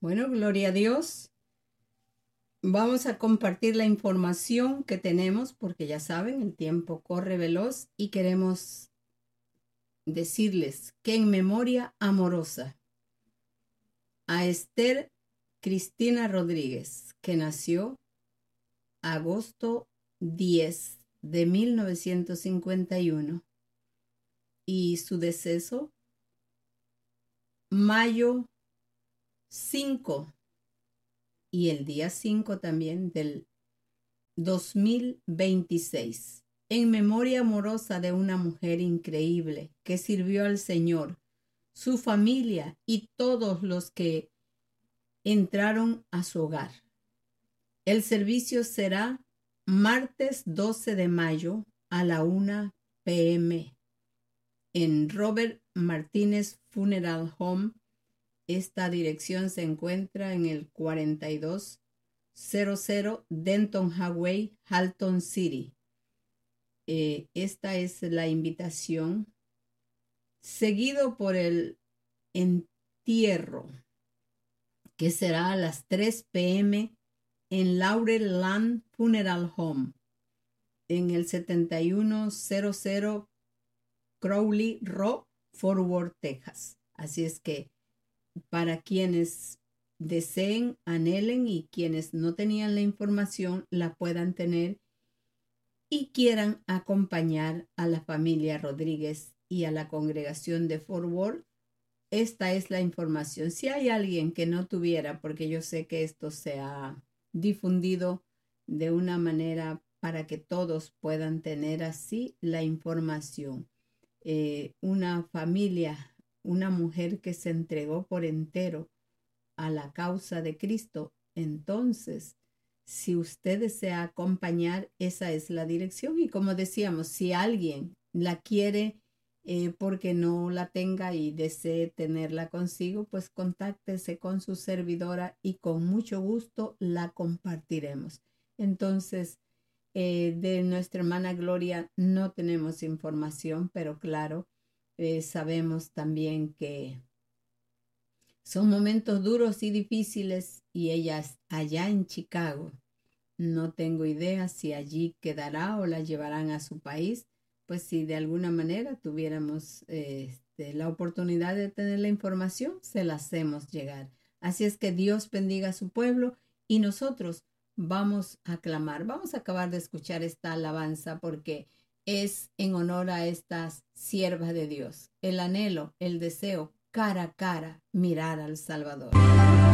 Bueno, gloria a Dios. Vamos a compartir la información que tenemos porque ya saben, el tiempo corre veloz y queremos decirles que en memoria amorosa a Esther Cristina Rodríguez, que nació agosto 10 de 1951 y su deceso mayo 5 y el día 5 también del 2026, en memoria amorosa de una mujer increíble que sirvió al Señor, su familia y todos los que entraron a su hogar. El servicio será martes 12 de mayo a la 1 p.m. en Robert Martínez Funeral Home. Esta dirección se encuentra en el 4200 Denton Highway, Halton City. Esta es la invitación. Seguido por el entierro, que será a las 3 p.m. en Laurel Land Funeral Home, en el 7100 Crowley Road, Fort Worth, Texas. Así es que para quienes deseen, anhelen y quienes no tenían la información la puedan tener y quieran acompañar a la familia Rodríguez y a la congregación de Fort Worth, esta es la información. Si hay alguien que no tuviera, porque yo sé que esto se ha difundido de una manera para que todos puedan tener así la información. Una familia, una mujer que se entregó por entero a la causa de Cristo. Entonces, si usted desea acompañar, esa es la dirección. Y como decíamos, si alguien la quiere porque no la tenga y desee tenerla consigo, pues contáctese con su servidora y con mucho gusto la compartiremos. Entonces, de nuestra hermana Gloria no tenemos información, pero claro, sabemos también que son momentos duros y difíciles y ella allá en Chicago. No tengo idea si allí quedará o la llevarán a su país. Pues si de alguna manera tuviéramos la oportunidad de tener la información, se la hacemos llegar. Así es que Dios bendiga a su pueblo y nosotros vamos a clamar. Vamos a acabar de escuchar esta alabanza porque es en honor a estas siervas de Dios. El anhelo, el deseo, cara a cara, mirar al Salvador.